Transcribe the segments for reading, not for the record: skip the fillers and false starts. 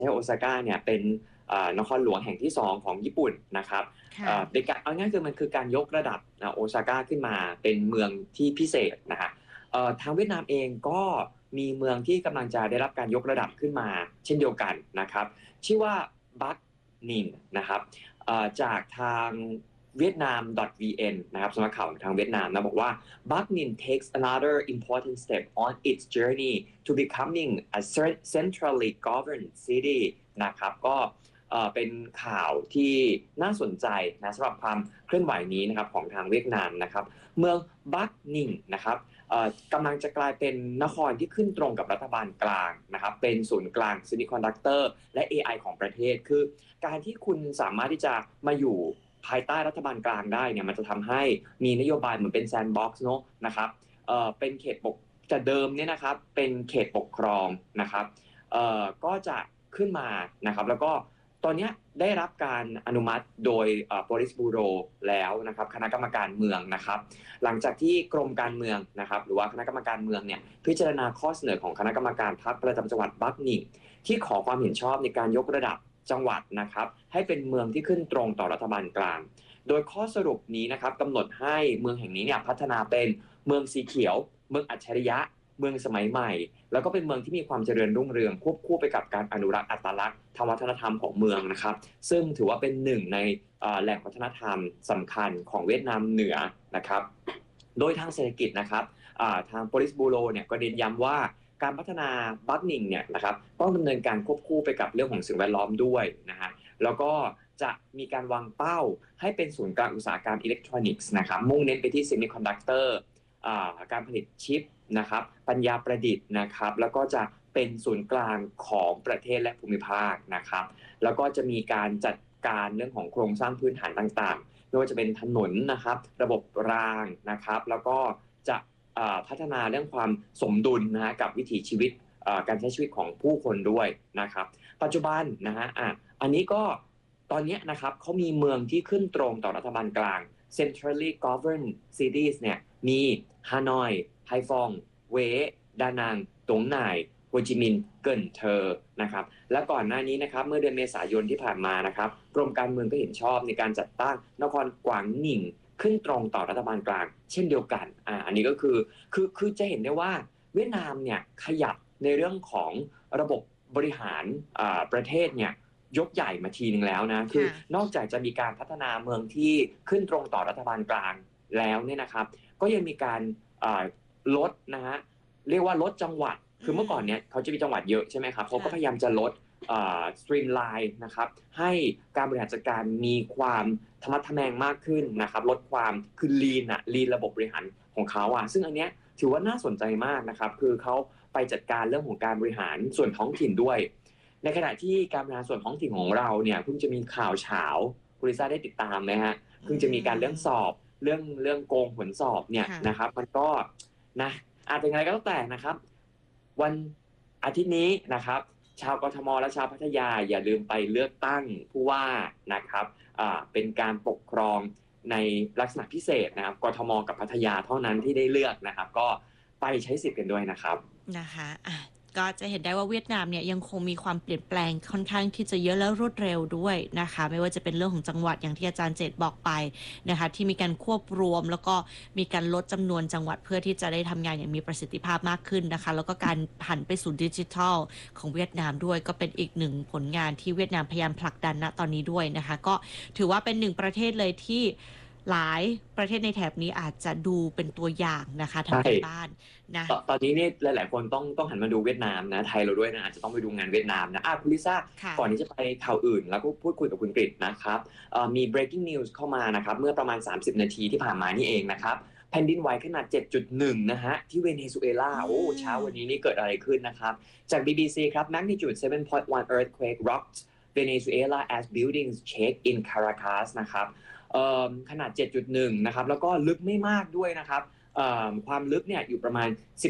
ให้โอซาก้าเนี่ยเป็นนครหลวงแห่งที่2ของญี่ปุ่นนะครับเป็นการเอาง่ายคือมันคือการยกระดับโอซาก้าขึ้นมาเป็นเมืองที่พิเศษนะฮะทางเวียดนามเองก็มีเมืองที่กำลังจะได้รับการยกระดับขึ้นมาเช่นเดียวกันนะครับชื่อว่าบักนินนะครับจากทางเวียดนาม .vn นะครับสำนักข่าวทางเวียดนามนะบอกว่า Bac Ninh takes another important step on its journey to becoming a centrally governed city นะครับก็เป็นข่าวที่น่าสนใจนะสำหรับความเคลื่อนไหวนี้นะครับของทางเวียดนามนะครับเมืองบักนิงนะครับกำลังจะกลายเป็นนครที่ขึ้นตรงกับรัฐบาลกลางนะครับเป็นศูนย์กลางเซมิคอนดักเตอร์และ AI ของประเทศคือการที่คุณสามารถที่จะมาอยู่ภายใต้รัฐบาลกลางได้เนี่ยมันจะทำให้มีนโยบายเหมือนเป็นแซนด์บ็อกซ์เนาะนะครับเป็นเขตปกแต่เดิมเนี่ยนะครับเป็นเขตปกครองนะครับก็จะขึ้นมานะครับแล้วก็ตอนนี้ได้รับการอนุมัติโดยPolice Bureau แล้วนะครับคณะกรรมการเมืองนะครับหลังจากที่กรมการเมืองนะครับหรือว่าคณะกรรมการเมืองเนี่ยพิจารณาข้อเสนอของคณะกรรมการพรรคประจำจังหวัดบักนิงที่ขอความเห็นชอบในการยกระดับจังหวัดนะครับให้เป็นเมืองที่ขึ้นตรงต่อรัฐบาลกลางโดยข้อสรุปนี้นะครับกำหนดให้เมืองแห่งนี้เนี่ยพัฒนาเป็นเมืองสีเขียวเมืองอัจฉริยะเมืองสมัยใหม่แล้วก็เป็นเมืองที่มีความเจริญรุ่งเรืองควบคู่ไปกับการอนุรักษ์อัตลักษณ์ทางวัฒนธรรมของเมืองนะครับซึ่งถือว่าเป็นหนึ่งในแหล่งวัฒนธรรมสำคัญของเวียดนามเหนือนะครับโดยทางเศรษฐกิจนะครับทาง Police Bureau เนี่ยก็เน้นย้ำว่าการพัฒนาบักนิงเนี่ยนะครับต้องดำเนินการควบคู่ไปกับเรื่องของสิ่งแวดล้อมด้วยนะฮะแล้วก็จะมีการวางเป้าให้เป็นศูนย์กลางอุตสาหกรรมอิเล็กทรอนิกส์นะครับมุ่งเน้นไปที่เซมิคอนดักเตอร์การผลิตชิปนะครับปัญญาประดิษฐ์นะครับแล้วก็จะเป็นศูนย์กลางของประเทศและภูมิภาคนะครับแล้วก็จะมีการจัดการเรื่องของโครงสร้างพื้นฐานต่างๆไม่ว่าจะเป็นถนนนะครับระบบรางนะครับแล้วก็จะพัฒนาเรื่องความสมดุลนะกับวิถีชีวิตการใช้ชีวิตของผู้คนด้วยนะครับปัจจุบันนะฮะอันนี้ก็ตอนนี้นะครับเขามีเมืองที่ขึ้นตรงต่อรัฐบาลกลาง centrally governed cities เนี่ยมีฮานอยไฮฟองเวดานังตงหน่ายโฮจิมินห์เกินเทอร์นะครับและก่อนหน้านี้นะครับเมื่อเดือนเมษายนที่ผ่านมานะครับกรมการเมืองก็เห็นชอบในการจัดตั้งนครกวางหนิงขึ้นตรงต่อรัฐบาลกลางเช่นเดียวกันอันนี้ก็คือจะเห็นได้ว่าเวียดนามเนี่ยขยับในเรื่องของระบบบริหารประเทศเนี่ยยกใหญ่มาทีนึงแล้วนะคือนอกจากจะมีการพัฒนาเมืองที่ขึ้นตรงต่อรัฐบาลกลางแล้วเนี่ยนะครับก็ยังมีการลดนะฮะเรียกว่าลดจังหวัดคือเมื่อก่อนเนี้ยเขาจะมีจังหวัดเยอะใช่ไหมครับเขาก็พยายามจะลดสตรีมไลน์นะครับให้การบริหารจัดการมีความธรรมะทแมงมากขึ้นนะครับลดความคือลีนระบบบริหารของเขาซึ่งอันเนี้ยถือว่าน่าสนใจมากนะครับคือเขาไปจัดการเรื่องของการบริหารส่วนท้องถิ่นด้วยในขณะที่การบริหารส่วนท้องถิ่นของเราเนี่ยเพิ่งจะมีข่าวเฉาคุณลิซ่าได้ติดตามไหมฮะเพิ่งจะมีการเรื่องสอบเรื่องโกงผลสอบเนี่ยนะครับมันก็นะอาจจะไงก็ต้องแต่นะครับวันอาทิตย์นี้นะครับชาวกทมและชาวพัทยาอย่าลืมไปเลือกตั้งผู้ว่านะครับเป็นการปกครองในลักษณะพิเศษนะครับกทมกับพัทยาเท่านั้นที่ได้เลือกนะครับก็ไปใช้สิทธิ์กันด้วยนะครับนะคะก็จะเห็นได้ว่าเวียดนามเนี่ยยังคงมีความเปลี่ยนแปลงค่อนข้างที่จะเยอะและรวดเร็วด้วยนะคะไม่ว่าจะเป็นเรื่องของจังหวัดอย่างที่อาจารย์เจตบอกไปนะคะที่มีการควบรวมแล้วก็มีการลดจำนวนจังหวัดเพื่อที่จะได้ทำงานอย่างมีประสิทธิภาพมากขึ้นนะคะแล้วก็การหันไปสู่ดิจิทัลของเวียดนามด้วยก็เป็นอีกหนึ่งผลงานที่เวียดนามพยายามผลักดันณตอนนี้ด้วยนะคะก็ถือว่าเป็นหนึ่งประเทศเลยที่หลายประเทศในแถบนี้อาจจะดูเป็นตัวอย่างนะคะทางการบ้านนะตอนนี้นี่หลายๆคนต้องหันมาดูเวียดนามนะไทยเราด้วยนะอาจจะต้องไปดูงานเวียดนามนะคุณลิซ่าก่อนที่จะไปข่าวอื่นแล้วก็พูดคุยกับคุณกฤษนะครับมี breaking news เข้ามานะครับเมื่อประมาณ30นาทีที่ผ่านมานี่เองนะครับแผ่นดินไหวขนาด 7.1 นะฮะที่เวเนซุเอลาเช้าวันนี้นี่เกิดอะไรขึ้นนะครับจาก BBC ครับ magnitude 7.1 earthquake rocked Venezuela as buildings shake in Caracas นะครับขนาด 7.1 นะครับแล้วก็ลึกไม่มากด้วยนะครับความลึกเนี่ยอยู่ประมาณ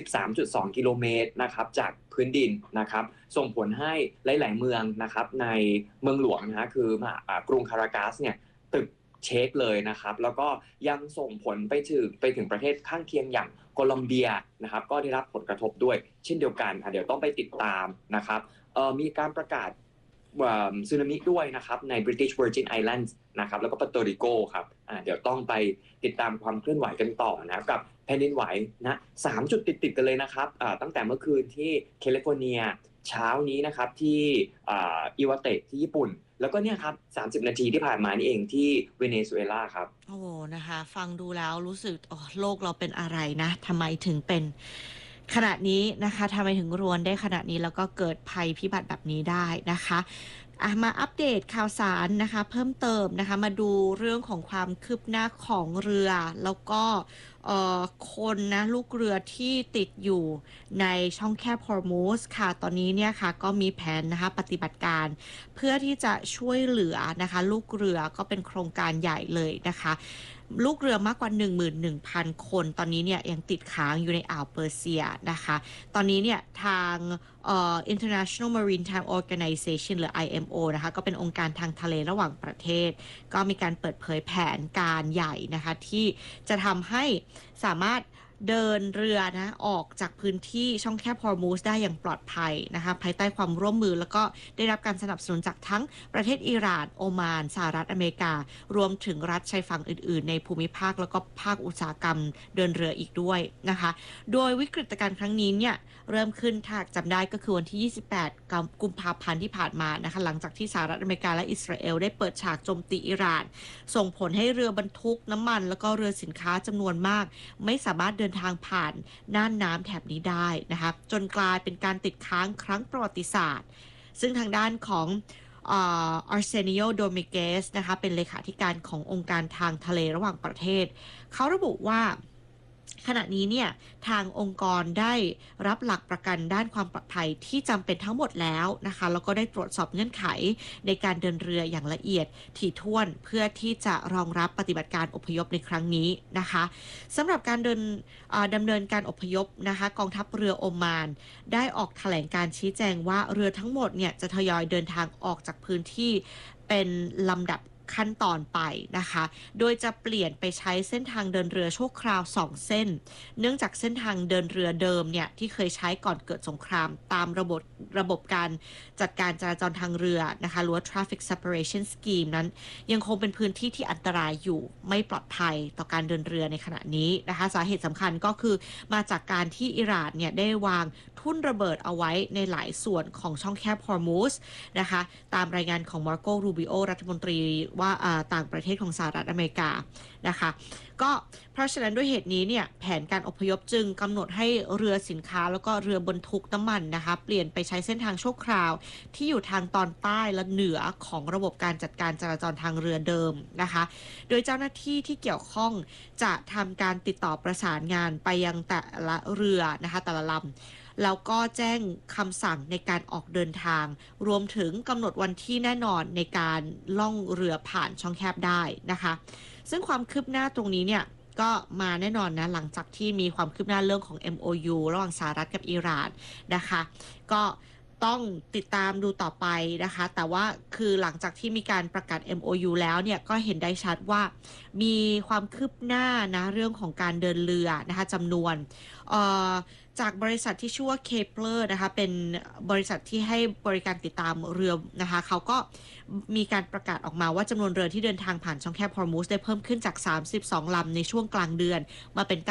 13.2 กิโลเมตรนะครับจากพื้นดินนะครับส่งผลให้หลายๆเมืองนะครับในเมืองหลวงนะคือกรุงคารากัสเนี่ยตึกเช็คเลยนะครับแล้วก็ยังส่งผลไปถึงประเทศข้างเคียงอย่างโคลอมเบียนะครับก็ได้รับผลกระทบด้วยเช่นเดียวกันเดี๋ยวต้องไปติดตามนะครับมีการประกาศสึนามิด้วยนะครับใน British Virgin Islands นะครับแล้วก็ปาโตริโกครับเดี๋ยวต้องไปติดตามความเคลื่อนไหวกันต่อนะกับแผ่นดินไหวนะ3 จุดติดกันเลยนะครับตั้งแต่เมื่อคืนที่แคลิฟอร์เนียเช้านี้นะครับที่อิวาเตะที่ญี่ปุ่นแล้วก็เนี่ยครับ30 นาทีที่ผ่านมานี่เองที่เวเนซุเอลาครับโอ้นะคะฟังดูแล้วรู้สึกโลกเราเป็นอะไรนะทำไมถึงเป็นขนาดนี้นะคะทำไมถึงรวนได้ขนาดนี้แล้วก็เกิดภัยพิบัติแบบนี้ได้นะคะมาอัปเดตข่าวสารนะคะเพิ่มเติมนะคะมาดูเรื่องของความคืบหน้าของเรือแล้วก็คนนะลูกเรือที่ติดอยู่ในช่องแคบฮอร์มูสค่ะตอนนี้เนี่ยค่ะก็มีแผนนะคะปฏิบัติการเพื่อที่จะช่วยเหลือนะคะลูกเรือก็เป็นโครงการใหญ่เลยนะคะลูกเรือมากกว่า 11,000 คนตอนนี้เนี่ยยังติดค้างอยู่ในอ่าวเปอร์เซียนะคะตอนนี้เนี่ยทางInternational Maritime Organization หรือ IMO นะคะก็เป็นองค์การทางทะเลระหว่างประเทศก็มีการเปิดเผยแผนการใหญ่นะคะที่จะทำให้สามารถเดินเรือนะออกจากพื้นที่ช่องแคบฮอร์มูสได้อย่างปลอดภัยนะคะภายใต้ความร่วมมือแล้วก็ได้รับการสนับสนุนจากทั้งประเทศอิหร่านโอมานสหรัฐอเมริการวมถึงรัฐชายฝั่งอื่นๆในภูมิภาคแล้วก็ภาคอุตสาหกรรมเดินเรืออีกด้วยนะคะโดยวิกฤตการณ์ครั้งนี้เนี่ยเริ่มขึ้นถ้าจำได้ก็คือวันที่28 กุมภาพันธ์ที่ผ่านมานะคะหลังจากที่สหรัฐอเมริกาและอิสราเอลได้เปิดฉากโจมตีอิหร่านส่งผลให้เรือบรรทุกน้ำมันแล้วก็เรือสินค้าจำนวนมากไม่สามารถเดินทางผ่านน่านน้ำแถบนี้ได้นะคะจนกลายเป็นการติดค้างครั้งประวัติศาสตร์ซึ่งทางด้านของArsenio Dominguez นะคะเป็นเลขาธิการขององค์การทางทะเลระหว่างประเทศเขาระบุว่าขณะนี้เนี่ยทางองค์กรได้รับหลักประกันด้านความปลอดภัยที่จำเป็นทั้งหมดแล้วนะคะแล้วก็ได้ตรวจสอบเงื่อนไขในการเดินเรืออย่างละเอียดถี่ถ้วนเพื่อที่จะรองรับปฏิบัติการอพยพในครั้งนี้นะคะสำหรับการดำเนินการอพยพนะคะกองทัพเรือโอมานได้ออกแถลงการชี้แจงว่าเรือทั้งหมดเนี่ยจะทยอยเดินทางออกจากพื้นที่เป็นลำดับขั้นตอนไปนะคะโดยจะเปลี่ยนไปใช้เส้นทางเดินเรือชั่วคราว2 เส้นเนื่องจากเส้นทางเดินเรือเดิมเนี่ยที่เคยใช้ก่อนเกิดสงครามตามระบบการจัดการจราจรทางเรือนะคะหรือว่า traffic separation scheme นั้นยังคงเป็นพื้นที่ที่อันตรายอยู่ไม่ปลอดภัยต่อการเดินเรือในขณะนี้นะคะสาเหตุสำคัญก็คือมาจากการที่อิหร่านเนี่ยได้วางทุ่นระเบิดเอาไว้ในหลายส่วนของช่องแคบฮอร์มูสนะคะตามรายงานของมาร์โก รูบิโอรัฐมนตรีว่าต่างประเทศของสหรัฐอเมริกานะคะก็เพราะฉะนั้นด้วยเหตุนี้เนี่ยแผนการอพยพจึงกำหนดให้เรือสินค้าแล้วก็เรือบรรทุกน้ำมันนะคะเปลี่ยนไปใช้เส้นทางชั่วคราวที่อยู่ทางตอนใต้และเหนือของระบบการจัดการจราจรทางเรือเดิมนะคะโดยเจ้าหน้าที่ที่เกี่ยวข้องจะทำการติดต่อประสานงานไปยังแต่ละเรือนะคะแต่ละลำแล้วก็แจ้งคำสั่งในการออกเดินทางรวมถึงกำหนดวันที่แน่นอนในการล่องเรือผ่านช่องแคบได้นะคะซึ่งความคืบหน้าตรงนี้เนี่ยก็มาแน่นอนนะหลังจากที่มีความคืบหน้าเรื่องของ MOU ระหว่างสหรัฐกับอิหร่านนะคะก็ต้องติดตามดูต่อไปนะคะแต่ว่าคือหลังจากที่มีการประกาศ MOU แล้วเนี่ยก็เห็นได้ชัดว่ามีความคืบหน้านะเรื่องของการเดินเรือนะคะจำนวนจากบริษัทที่ชื่อว่า Kepler นะคะเป็นบริษัทที่ให้บริการติดตามเรือนะคะเขาก็มีการประกาศออกมาว่าจำนวนเรือที่เดินทางผ่านช่องแคบฮอร์มูสได้เพิ่มขึ้นจาก32 ลำในช่วงกลางเดือนมาเป็น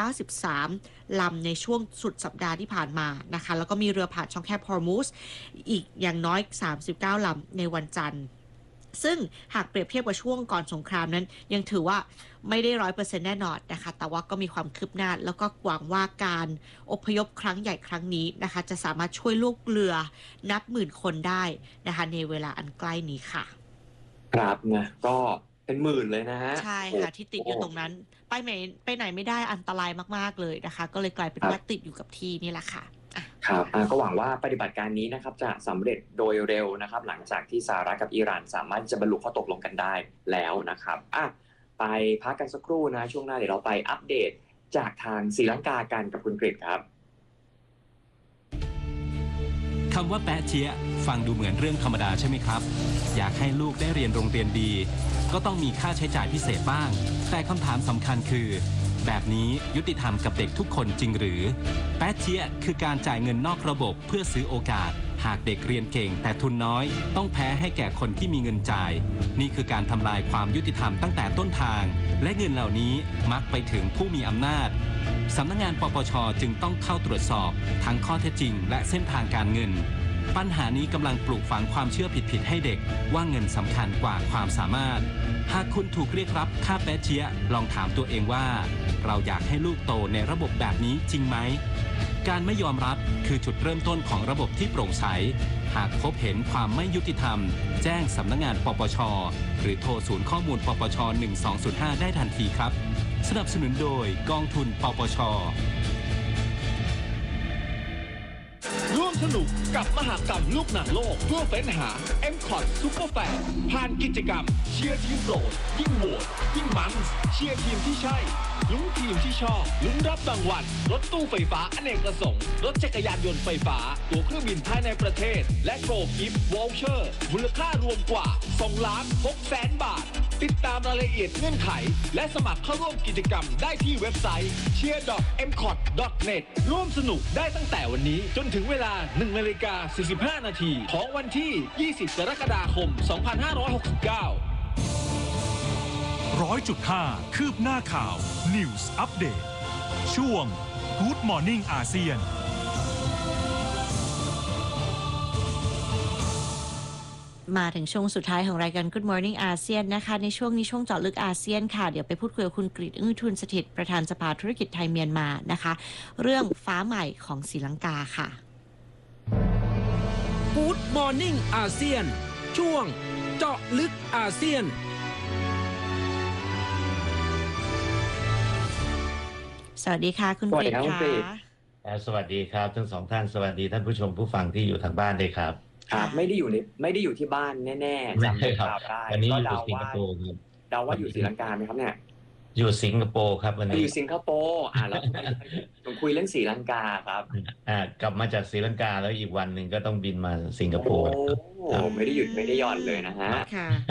93 ลำในช่วงสุดสัปดาห์ที่ผ่านมานะคะแล้วก็มีเรือผ่านช่องแคบฮอร์มูสอีกอย่างน้อย39 ลำในวันจันทร์ซึ่งหากเปรียบเทียบกับช่วงก่อนสงครามนั้นยังถือว่าไม่ได้ 100% แน่นอนนะคะแต่ว่าก็มีความคืบหน้าแล้วก็หวังว่าการอพยพครั้งใหญ่ครั้งนี้นะคะจะสามารถช่วยลูกเรือนับหมื่นคนได้นะคะในเวลาอันใกล้นี้ค่ะครับนะก็เป็นหมื่นเลยนะฮะใช่ค่ะที่ติดอยู่ตรงนั้นไปไหนไม่ได้อันตรายมากๆเลยนะคะก็เลยกลายเป็นว่าติดอยู่กับที่นี่แหละค่ะครับก็หวังว่าปฏิบัติการนี้นะครับจะสำเร็จโดยเร็วนะครับหลังจากที่สหรัฐกับอิหร่านสามารถจะบรรลุข้อตกลงกันได้แล้วนะครับไปพักกันสักครู่นะช่วงหน้าเดี๋ยวเราไปอัปเดตจากทางศรีลังกากันกับคุณกฤษครับคำว่าแปะเจี๊ยะฟังดูเหมือนเรื่องธรรมดาใช่ไหมครับอยากให้ลูกได้เรียนโรงเรียนดีก็ต้องมีค่าใช้จ่ายพิเศษบ้างแต่คำถามสำคัญคือแบบนี้ยุติธรรมกับเด็กทุกคนจริงหรือแปะเจี๊ยะคือการจ่ายเงินนอกระบบเพื่อซื้อโอกาสหากเด็กเรียนเก่งแต่ทุนน้อยต้องแพ้ให้แก่คนที่มีเงินจ่ายนี่คือการทำลายความยุติธรรมตั้งแต่ต้นทางและเงินเหล่านี้มักไปถึงผู้มีอำนาจสำนักงานปปช.จึงต้องเข้าตรวจสอบทั้งข้อเท็จจริงและเส้นทางการเงินปัญหานี้กำลังปลูกฝังความเชื่อผิดๆให้เด็กว่าเงินสำคัญกว่าความสามารถหากคุณถูกเรียกรับค่าแป๊ะเจี๊ยะลองถามตัวเองว่าเราอยากให้ลูกโตในระบบแบบนี้จริงไหมการไม่ยอมรับคือจุดเริ่มต้นของระบบที่โปร่งใสหากพบเห็นความไม่ยุติธรรมแจ้งสำนักงานปปช.หรือโทรศูนย์ข้อมูลปปช. 1205ได้ทันทีครับสนับสนุนโดยกองทุนปปช. ร่วมสนุกกับมหกรรมลูกหนังโลกเพื่อเฟ้นหา MCOT Superfan ผ่านกิจกรรมเชียร์ทีมโปรดยิ่งโหวตยิ่งมันเชียร์ทีมที่ใช่ลุ้นทีมที่ชอบลุ้นรับรางวัลรถตู้ไฟฟ้าอเนกประสงค์รถจักรยานยนต์ไฟฟ้าตั๋วเครื่องบินภายในประเทศและโกลกิฟต์วอลเชอร์มูลค่ารวมกว่า 2,600,000 บาทติดตามรายละเอียดเงื่อนไขและสมัครเข้าร่วมกิจกรรมได้ที่เว็บไซต์ cheer.mcot.net ร่วมสนุกได้ตั้งแต่วันนี้จนถึงเวลา 1:45 นาทีของวันที่ 20 กรกฎาคม 2569 100.5 คืบหน้าข่าว News Update ช่วง Good Morning อาเซียนมาถึงช่วงสุดท้ายของรายการ Good Morning อาเซียนนะคะในช่วงนี้ช่วงเจาะลึกอาเซียนค่ะเดี๋ยวไปพูดคุยกับคุณกฤษ อึ้งทุนสถิตประธานสภาธุรกิจไทยเมียนมานะคะเรื่องฟ้าใหม่ของศรีลังกาค่ะ Good Morning อาเซียนช่วงเจาะลึกอาเซียนสวัสดีค่ะคุณกฤษค่ะสวัสดีครับทั้งสองท่านสวัสดีท่านผู้ชมผู้ฟังที่อยู่ทางบ้านด้วยครับครับไม่ได้อยู่ที่บ้านแน่ๆจำได้ครับวันนี้อยู่สิงคโปร์ครับเดาว่าอยู่ศรีลังกาไหมครับเนี่ยอยู่สิงคโปร์ครับวันนี้อยู่สิงคโปร์แล้วผมคุยเรื่องศรีลังกาครับกลับมาจากศรีลังกาแล้วอีกวันหนึ่งก็ต้องบินมาสิงคโปร์ไม่ได้หยุดไม่ได้หย่อนเลยนะฮะ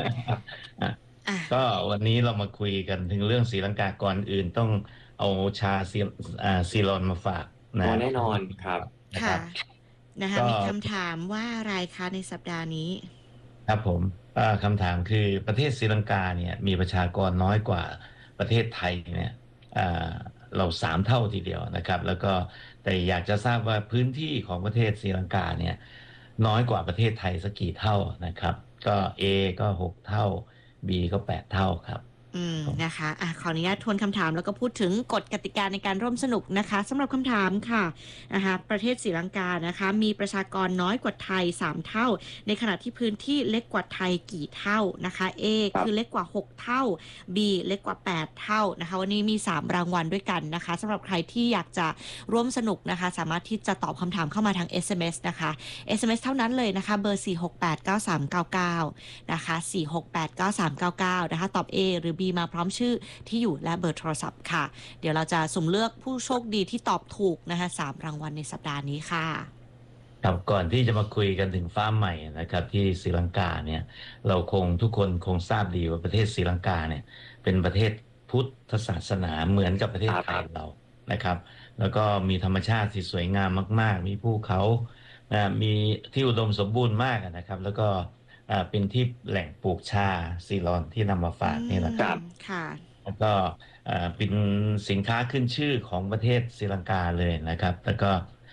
ก็วันนี้เรามาคุยกันถึงเรื่องศรีลังกาก่อนอื่นต้องเอาชาซีลอนมาฝากนะแน่นอนครับค่ะนะคะมีคำถามว่าอะไรคะในสัปดาห์นี้ครับผมคำถามคือประเทศศรีลังกาเนี่ยมีประชากรน้อยกว่าประเทศไทยเนี่ยเรา3 เท่าทีเดียวนะครับแล้วก็แต่อยากจะทราบว่าพื้นที่ของประเทศศรีลังกาเนี่ยน้อยกว่าประเทศไทยสักกี่เท่านะครับก็ A ก็6 เท่า B ก็8 เท่าครับนะคะขออนุญาตทวนคำถามแล้วก็พูดถึงกฎกติกาในการร่วมสนุกนะคะสำหรับคำถามค่ะนะคะประเทศศรีลังกานะคะมีประชากรน้อยกว่าไทย3 เท่าในขณะที่พื้นที่เล็กกว่าไทยกี่เท่านะคะ A คือเล็กกว่า6 เท่า B เล็กกว่า8 เท่านะคะวันนี้มี3 รางวัลด้วยกันนะคะสำหรับใครที่อยากจะร่วมสนุกนะคะสามารถที่จะตอบคำถามเข้ามาทาง SMS นะคะ SMS เท่านั้นเลยนะคะเบอร์4689399นะคะ4689399นะคะตอบ A หรือB มาพร้อมชื่อที่อยู่และเบอร์โทรศัพท์ค่ะเดี๋ยวเราจะสุ่มเลือกผู้โชคดีที่ตอบถูกนะคะ3 รางวัลในสัปดาห์นี้ค่ะครับก่อนที่จะมาคุยกันถึงฟ้าใหม่นะครับที่ศรีลังกาเนี่ยเราทุกคนคงทราบดีว่าประเทศศรีลังกาเนี่ยเป็นประเทศพุทธศาสนาเหมือนกับประเทศไทยเรานะครับแล้วก็มีธรรมชาติที่สวยงามมากๆมีภูเขามีที่อุดมสมบูรณ์มากนะครับแล้วก็เป็นที่แหล่งปลูกชาซีลอนที่นำมาฝากนี่แหละครับแล้วก็เป็นสินค้าขึ้นชื่อของประเทศศรีลังกาเลยนะครับแล้วก็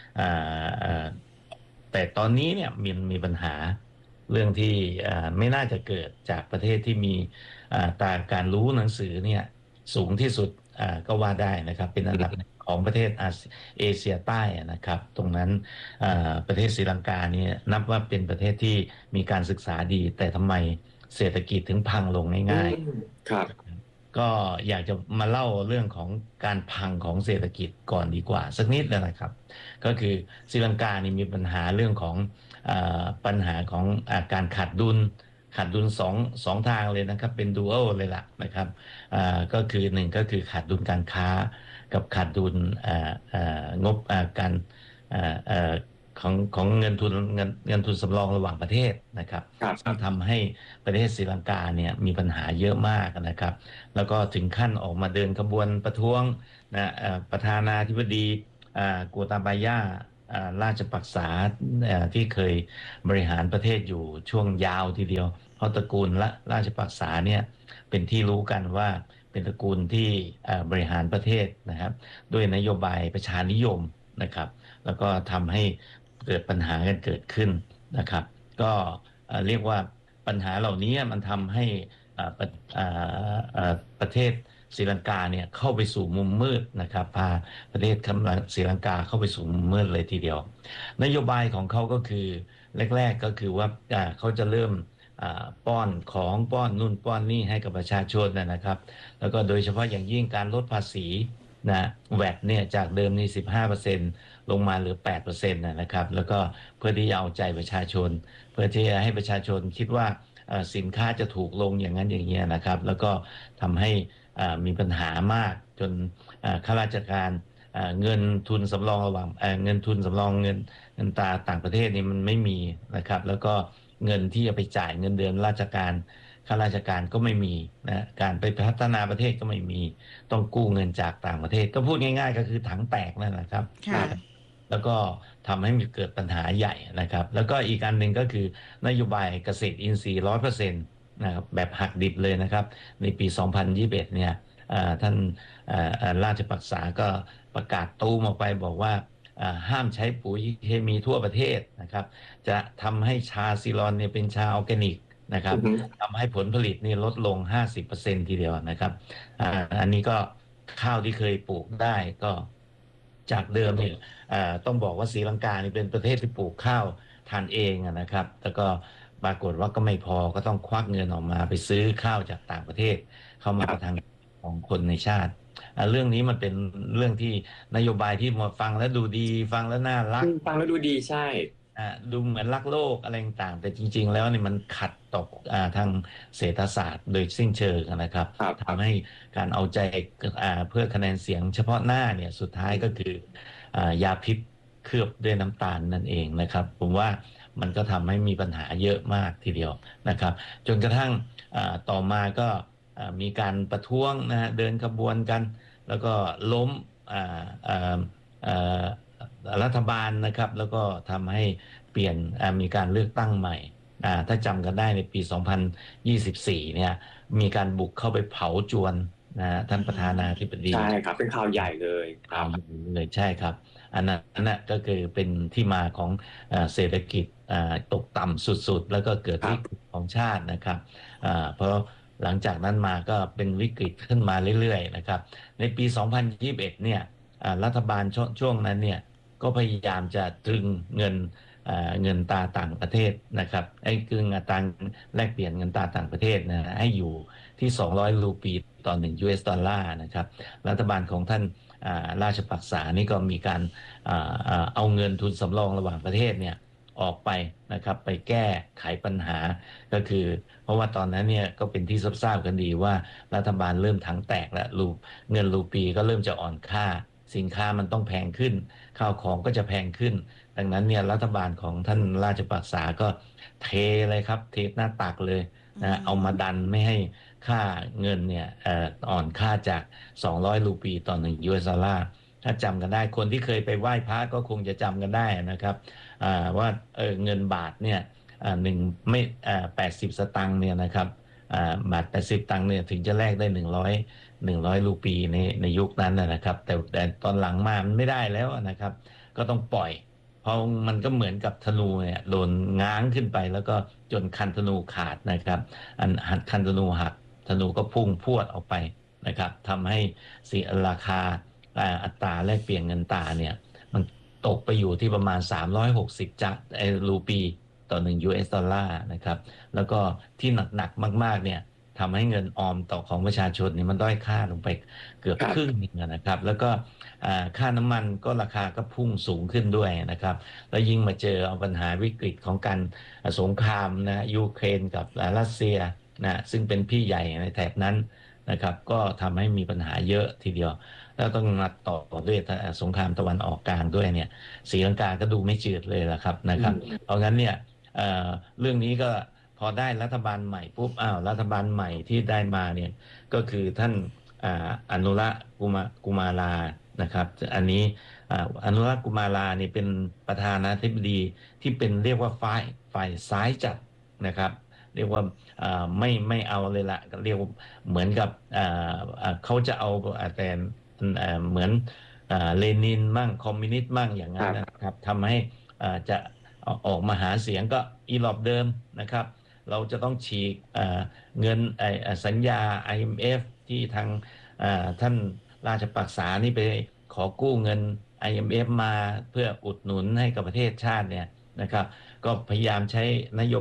แต่ตอนนี้เนี่ยมีปัญหาเรื่องที่ไม่น่าจะเกิดจากประเทศที่มีการรู้หนังสือเนี่ยสูงที่สุดก็ว่าได้นะครับเป็นอันดับของประเทศเอเชียใต้นะครับตรงนั้นประเทศศรีลังกาเนี่ยนับว่าเป็นประเทศที่มีการศึกษาดีแต่ทำไมเศรษฐกิจถึงพังลงง่ายๆครับก็อยากจะมาเล่าเรื่องของการพังของเศรษฐกิจก่อนดีกว่าสักนิดนะครับก็คือศรีลังกานี่มีปัญหาเรื่องของการขาดดุลสองทางเลยนะครับเป็นดูอัลเลยล่ะนะครับก็คือ1ก็คือขาดดุลการค้ากับขาดดุลงบการของเงินทุนสำรองระหว่างประเทศนะครับซึ่งทำให้ประเทศศรีลังกาเนี่ยมีปัญหาเยอะมากนะครับแล้วก็ถึงขั้นออกมาเดินขบวนประท้วงนะประธานาธิบดีกัวตาบายาราชปักษาที่เคยบริหารประเทศอยู่ช่วงยาวทีเดียวเพราะตระกูลราชปักษาเนี่ยเป็นที่รู้กันว่าเป็นตระกูลที่บริหารประเทศนะครับด้วยนโยบายประชานิยมนะครับแล้วก็ทำให้เกิดปัญหากันเกิดขึ้นนะครับก็เรียกว่าปัญหาเหล่านี้มันทำให้ประเทศศรีลังกาเนี่ยเข้าไปสู่มุมมืดนะครับพาประเทศศรีลังกาเข้าไปสู่มุมมืดเลยทีเดียวนโยบายของเขาก็คือแรกๆก็คือว่าเขาจะเริ่มป้อนของป้อนนู่นป้อนนี่ให้กับประชาชนนะครับแล้วก็โดยเฉพาะอย่างยิ่งการลดภาษีนะแวตเนี่ยจากเดิมนี่ 15% ลงมาเหลือ 8% นะครับแล้วก็เพื่อที่จะเอาใจประชาชนเพื่อที่จะให้ประชาชนคิดว่าสินค้าจะถูกลงอย่างนั้นอย่างนี้นะครับแล้วก็ทำให้มีปัญหามากจนข้าราชการเงินทุนสำรองระหว่างเงินทุนสำรองเงินตราต่างประเทศนี่มันไม่มีนะครับแล้วก็เงินที่จะไปจ่ายเงินเดือนราชการข้าราชการก็ไม่มีนะการไปพัฒนาประเทศก็ไม่มีต้องกู้เงินจากต่างประเทศก็พูดง่ายๆก็คือถังแตกนั่นแหละครับแล้วก็ทำให้มีเกิดปัญหาใหญ่นะครับแล้วก็อีกอันหนึ่งก็คือนโยบายเกษตรอินทรีย์ 100% นะครับแบบหักดิบเลยนะครับในปี 2021 เนี่ยท่านราชปักษาก็ประกาศตูมออกไปบอกว่าห้ามใช้ปุ๋ยเคมีทั่วประเทศนะครับจะทำให้ชาซิลอนเนี่ยเป็นชาออร์แกนิกนะครับทำให้ผลผลิตนี่ลดลง 50% ทีเดียวนะครับอันนี้ก็ข้าวที่เคยปลูกได้ก็จากเดิมเนี่ยต้องบอกว่าศรีลังกานี่เป็นประเทศที่ปลูกข้าวทานเองนะครับแต่ก็ปรากฏว่าก็ไม่พอก็ต้องควักเงินออกมาไปซื้อข้าวจากต่างประเทศเข้ามาประทังของคนในชาติเรื่องนี้มันเป็นเรื่องที่นโยบายที่มาฟังแล้วดูดีฟังแล้วน่ารักฟังแล้วดูดีใช่ดูเหมือนรักโลกอะไรต่างแต่จริงๆแล้วนี่มันขัดต่อทางเศรษฐศาสตร์โดยสิ้นเชิงนะครับทำให้การเอาใจเพื่อคะแนนเสียงเฉพาะหน้าเนี่ยสุดท้ายก็คือยาพิษเคลือบด้วยน้ำตาลนั่นเองนะครับผมว่ามันก็ทำให้มีปัญหาเยอะมากทีเดียวนะครับจนกระทั่งต่อมาก็มีการประท้วงนะฮะเดินขบวนกันแล้วก็ล้มรัฐบาลนะครับแล้วก็ทำให้เปลี่ยนมีการเลือกตั้งใหม่ถ้าจำกันได้ในปี 2024 เนี่ยมีการบุกเข้าไปเผาจวนนะท่านประธานาธิบดีใช่ครับเป็นข่าวใหญ่เลยครับเลยใช่ครับอันนั้นก็คือเป็นที่มาของเศรษฐกิจตกต่ำสุดๆแล้วก็เกิดวิกฤตของชาตินะครับเพราะหลังจากนั้นมาก็เป็นวิกฤตขึ้นมาเรื่อยๆนะครับในปี 2021 เนี่ยรัฐบาลช่วงนั้นเนี่ยก็พยายามจะตรึงเงินตราต่างประเทศนะครับไอ้คืออัตราแลกเปลี่ยนเงินตราต่างประเทศนะให้อยู่ที่200รูปีต่อ1 US ดอลลาร์นะครับรัฐบาลของท่านราชปักษานี่ก็มีการเอาเงินทุนสำรองระหว่างประเทศเนี่ยออกไปนะครับไปแก้ไขปัญหาก็คือเพราะว่าตอนนั้นเนี่ยก็เป็นที่ทราบกันดีว่ารัฐบาลเริ่มถังแตกแล้วเงินรูปีก็เริ่มจะอ่อนค่าสินค้ามันต้องแพงขึ้นข้าวของก็จะแพงขึ้นดังนั้นเนี่ยรัฐบาลของท่านราชปักษาก็เทเลยครับเทหน้าตักเลยนะเอามาดันไม่ให้ค่าเงินเนี่ยอ่อนค่าจาก200รูปีต่อ1 US ดอลลาร์ถ้าจำกันได้คนที่เคยไปไหว้พระก็คงจะจำกันได้นะครับว่าเงินบาทเนี่ย80 สตางค์เนี่ยนะครับบาท80 สตางค์เนี่ยถึงจะแลกได้100รูปีในยุคนั้นนะครับแต่ตอนหลังมามันไม่ได้แล้วนะครับก็ต้องปล่อยเพราะมันก็เหมือนกับธนูเนี่ยโดนง้างขึ้นไปแล้วก็จนคันธนูขาดนะครับคันธนูหักธนูก็พุ่งพรวดออกไปนะครับทำให้ราคาอัตราแลกเปลี่ยนเงินตราเนี่ยมันตกไปอยู่ที่ประมาณ360รูปีต่อ1 US ดอลลาร์นะครับแล้วก็ที่หนักๆมากๆเนี่ยทำให้เงินออมต่อของประชาชนนี่มันด้อยค่าลงไปเกือบครึ่งนึงนะครับแล้วก็ค่าน้ำมันก็ราคาก็พุ่งสูงขึ้นด้วยนะครับแล้วยิ่งมาเจอเอาปัญหาวิกฤตของการสงครามนะยูเครนกับรัสเซียนะซึ่งเป็นพี่ใหญ่ในแถบนั้นนะครับก็ทำให้มีปัญหาเยอะทีเดียวแล้วต้องมาต่อด้วยสงครามตะวันออกกลางด้วยเนี่ยศรีลังกาก็ดูไม่จืดเลยละครับนะครับเพราะงั้นเนี่ยเรื่องนี้ก็พอได้รัฐบาลใหม่ปุ๊บรัฐบาลใหม่ที่ได้มาเนี่ยก็คือท่านอนุรักษ์กุมารานะครับอันนี้อนุรักษ์กุมารานี่เป็นประธานาธิบดีที่เป็นเรียกว่าฝ่ายซ้ายจัดนะครับเรียกว่าไม่เอาเลยละเรียกว่าเหมือนกับเขาจะเอาแต่เหมือนเลนินมั่งคอมมิวนิสต์มั่งอย่างนั้นนะครับทำให้จะออกมาหาเสียงก็อีหลอบเดิมนะครับเราจะต้องฉีกเงินสัญญา IMF ที่ทางท่านราชปักษานี่ไปขอกู้เงิน IMF มาเพื่ออุดหนุนให้กับประเทศชาติเนี่ยนะครับก็พยายามใช้นโย